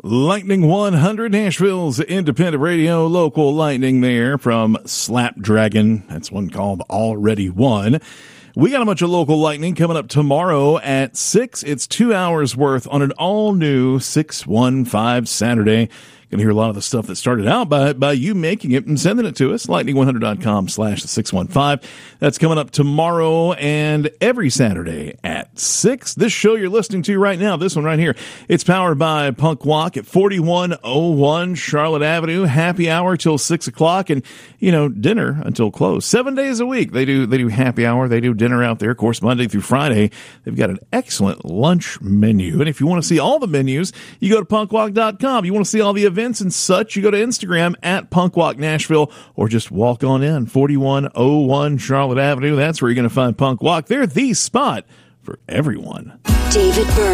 Lightning 100, Nashville's independent radio, local lightning there from Slapdragon. That's one called Already Won. We got a bunch of local lightning coming up tomorrow at 6. It's 2 hours worth on an all-new 615 Saturday. Going to hear a lot of the stuff that started out by you making it and sending it to us. Lightning100.com/615. That's coming up tomorrow and every Saturday at 6. This show you're listening to right now, this one right here, it's powered by Punk Walk at 4101 Charlotte Avenue. Happy hour till 6 o'clock and, dinner until close. 7 days a week. They do happy hour. They do dinner out there. Of course, Monday through Friday. They've got an excellent lunch menu. And if you want to see all the menus, you go to punkwalk.com. You want to see all the events and such, you go to Instagram at Punkwalk Nashville or just walk on in 4101 Charlotte Avenue. That's where you're going to find Punk Walk. They're the spot for everyone. David Byrne.